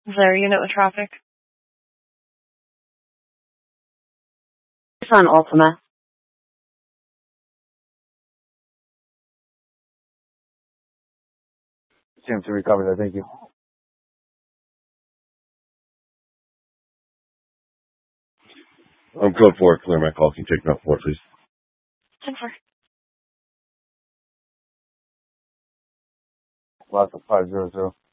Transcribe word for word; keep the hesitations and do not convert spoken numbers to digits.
Is there a unit with traffic? It's on Ultima. Seems to recover that. Thank you. Um, code four, clear my call. Can you take me off four, please? ten four. Lots of five zero zero.